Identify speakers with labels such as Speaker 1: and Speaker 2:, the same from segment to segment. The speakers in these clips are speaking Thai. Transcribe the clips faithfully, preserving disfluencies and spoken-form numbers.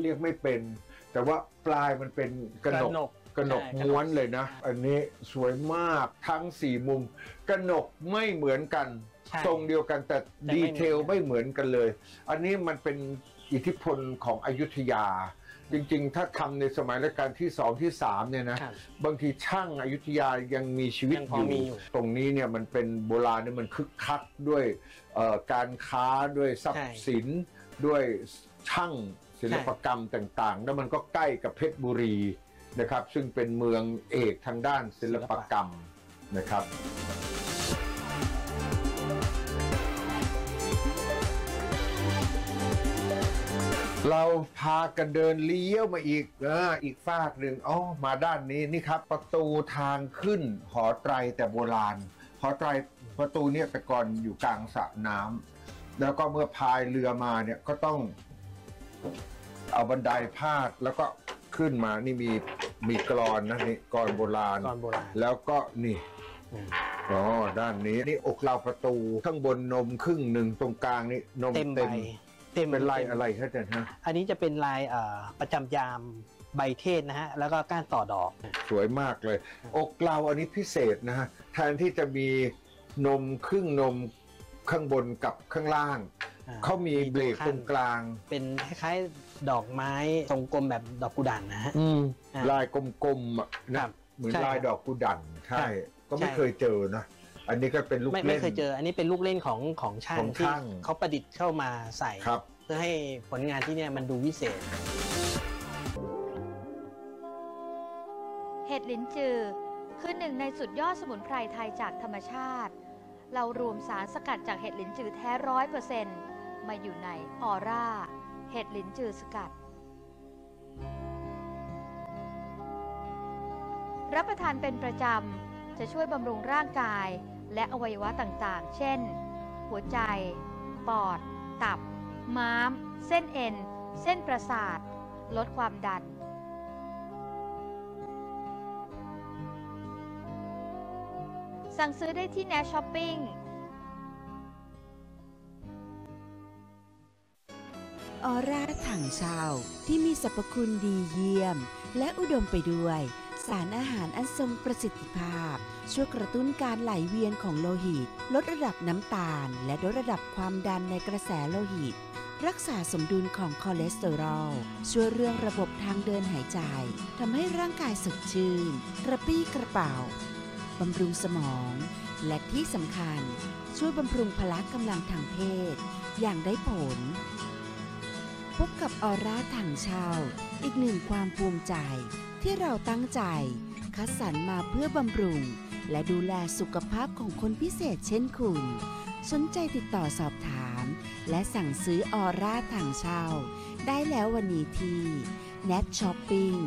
Speaker 1: เรียกไม่เป็นแต่ว่าปลายมันเป็นกระหนกกระหนกม้วนเลยนะอันนี้สวยมากทั้งสี่มุมกระหนกไม่เหมือนกันทรงเดียวกันแต่ดีเทลไม่เหมือนกันเลยอันนี้มันเป็นอิทธิพลของอยุธยาจริงๆถ้าทำในสมัยรัชกาลที่สองที่สามเนี่ยนะบางทีช่างอยุธยายังมีชีวิตอยู่ตรงนี้เนี่ยมันเป็นโบราณเนี่ยมันคึกคักด้วยการค้าด้วยทรัพย์สินด้วยช่างศิลปกรรมต่างๆแล้วมันก็ใกล้กับเพชรบุรีนะครับซึ่งเป็นเมืองเอกทางด้านศิลปกรรมนะครับเราพากันเดินเลี้ยวมาอีกเอออีกฟากหนึ่งอ๋อมาด้านนี้นี่ครับประตูทางขึ้นหอไตรแต่โบราณหอไตรประตูเนี่ยแต่ก่อนอยู่กลางสระน้ำแล้วก็เมื่อพายเรือมาเนี่ยก็ต้องเอาบันไดพาดแล้วก็ขึ้นมานี่มีมีกลอนนะนี่กลอนโบราณแล้วก็นี่อ๋อด้านนี้นี่อกเราประตูข้างบนนมครึ่งหนึ่งตรงกลางนี่นมเต็มเต็มเป็นลายอะไรครับอาจารย์ฮะ
Speaker 2: อันนี้จะเป็นลายประจำยามใบเทศนะฮะแล้วก็ก้านต่อดอก
Speaker 1: สวยมากเลยอกเราอันนี้พิเศษนะฮะแทนที่จะมีนมครึ่งนมข้างบนกับข้างล่างเขามีเบรกตรงกลาง
Speaker 2: เป็นคล้ายๆดอกไม้ทรงกลมแบบดอกกุดันนะฮะ
Speaker 1: ลายกลมๆนะเหมือนลายดอกกุดันใช่ก็ไม่เคยเจอนะอันนี้ก็เป็นลูกเล่น
Speaker 2: ไม่เคยเจออันนี้เป็นลูกเล่นของของช่างที่เขาประดิษฐ์เข้ามาใส่เพื่อให้ผลงานที่เนี่ยมันดูวิเศษ
Speaker 3: เห็ดลิ้นจือคือหนึ่งในสุดยอดสมุนไพรไทยจากธรรมชาติเรารวมสารสกัดจากเห็ดลิ้นจือแท้ร้อยเปอร์เซ็นต์มาอยู่ในออร่าเห็ดลิ้นจือสกัดรับประทานเป็นประจำจะช่วยบำรุงร่างกายและอวัยวะต่างๆเช่นหัวใจปอดตับม้ามเส้นเอ็นเส้นประสาทลดความดันสั่งซื้อได้ที่ Net Shopping
Speaker 4: ออร่าถังเช่าที่มีสรรพคุณดีเยี่ยมและอุดมไปด้วยสารอาหารอันทรงประสิทธิภาพช่วยกระตุ้นการไหลเวียนของโลหิตลดระดับน้ำตาลและลดระดับความดันในกระแสโลหิตรักษาสมดุลของคอเลสเตอรอลช่วยเรื่องระบบทางเดินหายใจทำให้ร่างกายสดชื่นกระปรี้กระเป๋าบำรุงสมองและที่สำคัญช่วยบำรุงพละกำลังทางเพศอย่างได้ผลพบกับออร่าถังเช่าอีกหนึ่งความภูมิใจที่เราตั้งใจคัดสรรมาเพื่อบำรุงและดูแลสุขภาพของคนพิเศษเช่นคุณสนใจติดต่อสอบถามและสั่งซื้อออร่าถังเช่าได้แล้ววันนี้ที่ Net Shopping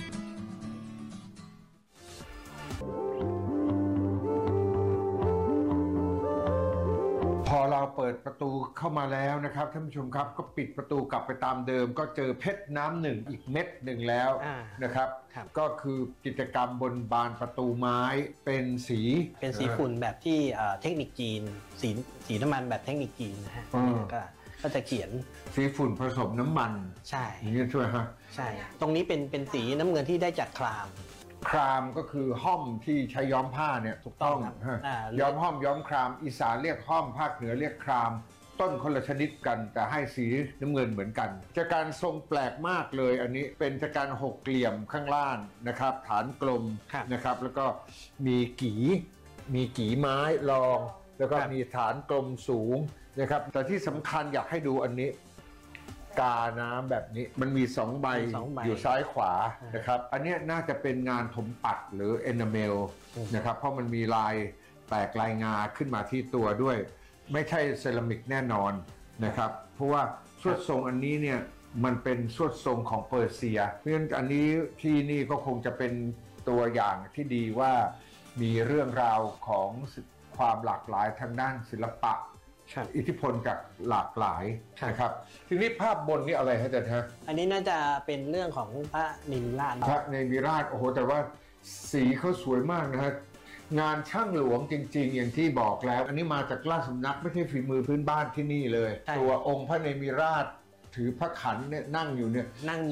Speaker 1: พอเราเปิดประตูเข้ามาแล้วนะครับท่านผู้ชมครับก็ปิดประตูกลับไปตามเดิมก็เจอเพชรน้ำหนึ่งอีกเม็ดหนึ่งแล้วนะครับก็คือกิจกรรมบนบานประตูไม้เป็นสี
Speaker 2: เป็นสีฝุ่นแบบที่เทคนิคจีนสีสีน้ำมันแบบเทคนิคจีนนะฮะก็ก็จะเขียน
Speaker 1: สีฝุ่นผสมน้ำมัน
Speaker 2: ใช่
Speaker 1: อย่างนี้ช่วยฮะ
Speaker 2: ใช่ตรงนี้เป็นเป็นสีน้ำเงินที่ได้จากคราม
Speaker 1: ครามก็คือห้อมที่ใช้ย้อมผ้าเนี่ยถูกต้องย้อมห้อมย้อมครามอีสานเรียกห้อมภาคเหนือเรียกครามต้นคนละชนิดกันแต่ให้สีน้ำเงินเหมือนกันจากการทรงแปลกมากเลยอันนี้เป็นจากการหกเหลี่ยมข้างล่างนะครับฐานกลมนะครับแล้วก็มีกี่มีกี่ไม้รองแล้วก็มีฐานกลมสูงนะครับแต่ที่สำคัญอยากให้ดูอันนี้กาน้ำแบบนี้มันมีสองใบอยู่ซ้ายขวานะครับอันนี้น่าจะเป็นงานถมปัดหรือเอนาเมลนะครับเพราะมันมีลายแตกลายงาขึ้นมาที่ตัวด้วยไม่ใช่เซรามิกแน่นอนนะครับเพราะว่าสวดทรงอันนี้เนี่ยมันเป็นสวดทรงของเปอร์เซียเพราะฉะนั้นอันนี้ที่นี่ก็คงจะเป็นตัวอย่างที่ดีว่ามีเรื่องราวของความหลากหลายทางด้านศิลปะอิทธิพลจากหลากหลายนะครับทีนี้ภาพบนนี่อะไรฮะอาจารย์ฮะ
Speaker 2: อันนี้น่าจะเป็นเรื่องของพระนิมิราช
Speaker 1: พระนิมิราชโอ้โหแต่ว่าสีเขาสวยมากนะฮะงานช่างหลวงจริงๆอย่างที่บอกแล้วอันนี้มาจากราชสำนักไม่ใช่ฝีมือพื้นบ้านที่นี่เลยตัวองค์พระนิมิราชถือพระขันเนี่ยนั่งอยู่เนี่ย
Speaker 2: นั่ง